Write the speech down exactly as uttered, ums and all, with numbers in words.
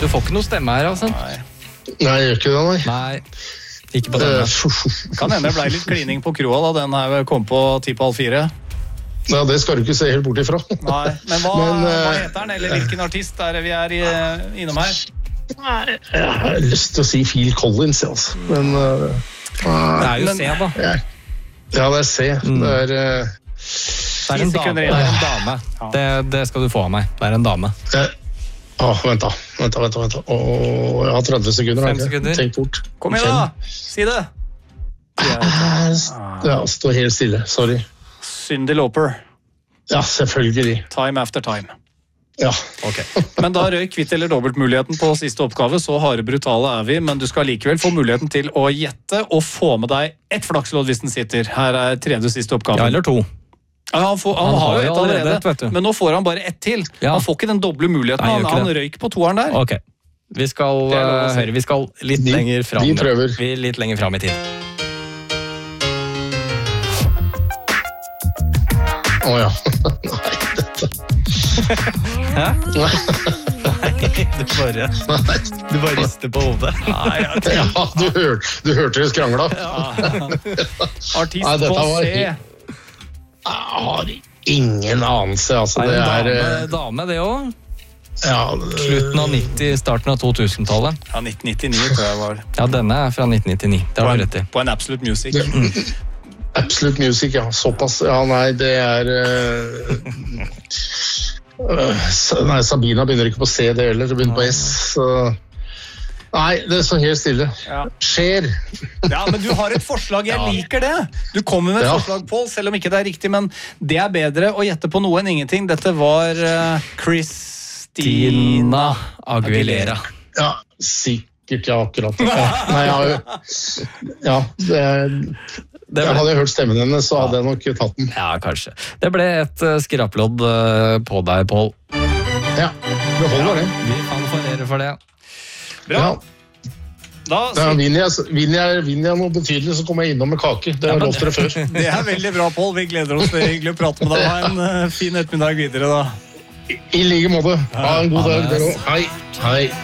Du får ikke noe stemme her, altså. Nei, Nei, jeg gjør ikke det, nei. Nei, ikke på denne. Uh, kan hende det ble litt klining på kroa da den her kom på ti på halv fire. ja, det skal du ikke se helt bort ifra. Nei, men hva, Men, uh, hva heter den, eller hvilken artist er det vi er i, innom her? Nei, jeg har lyst til å si Phil Collins, altså. Men uh, Det er jo Men- C, da. jeg, ja, det er C. Det er... Uh, Det er en dame. Det er en dame. Det, det skal du få av meg. Det er en dame. jeg, Åh, vent da, vent da, vent da, vent da. Åh, jeg har tretti sekunder, Fem har jeg ikke? sekunder. Tenk bort. Kom igjen da, si det. Ja, stå helt stille, sorry. Cyndi Lauper, Ja, selvfølgelig. Time After Time. Ja, Men da røy kvitt eller dobbelt muligheten på siste oppgave, så harde brutale er vi, men du skal likevel få muligheten til å gjette og få med deg ett flakslodd hvis den sitter. Her er tredje og siste oppgave. Ja, eller to. Ja, han, får, han, Han har jo et allerede allerede, et, vet du. men nå får han bare ett til. Ja. Han får ikke den doble muligheten, Nei, han, gjør ikke han det. røyk på toeren der. Ok. Vi skal, Det er lov å uh, si. høre, vi skal litt De- lenger fram. de prøver. Vi er litt lenger fram i tid. åh ja. Nei, dette... Hæ? Nei, Nei, du bare, du bare rister på hodet. Nei, jeg tenker- ja, du, hør, du hørte det skrangla. Artist Nei, dette på var C. helt- Jeg har ingen anelse, altså. Det Det er er... en eh, dame, dame det også. Ja, Slutten av nitti, starten av to-tusen-tallet. Ja, nitten nittini tror jeg var. Ja, denne er fra nitten nittini. Det På har en, du rett i. på en Absolute Music. Absolute Music, ja. Såpass. Ja, nei, det er... eh, øh, Sa- nei, Sabina begynner ikke på C det heller, det begynner på S. Så... Nei, det står helt stille. Ja. Skjer. Ja, men du har et forslag, jeg liker det. Du kommer med et Ja. forslag, Paul, selv om ikke det er riktig, men det er bedre å gjette på noe enn ingenting. Dette var uh, Christina Aguilera. Ja, sikkert, ja, akkurat. Ja. Nei, jeg har jo... Ja, det er... Det Jeg ble, hadde jeg hørt stemmen henne, så hadde jeg nok tatt den. ja, kanskje. Det ble et uh, skraplodd uh, på deg, Paul. Ja, det holder det. Vi fanfarerer for det. Bra. Ja. Da, Ja, vinner, jeg, vinner, jeg, vinner jeg noe betydelig, så kommer jeg innom med kake. Det har jeg lovt dere før. det er veldig bra, Paul. Vi gleder oss. Det er hyggelig å prate med deg. Ha en uh, fin ettermiddag videre, da. I like måte. Ha en god dag, dere òg. Hei. Hei.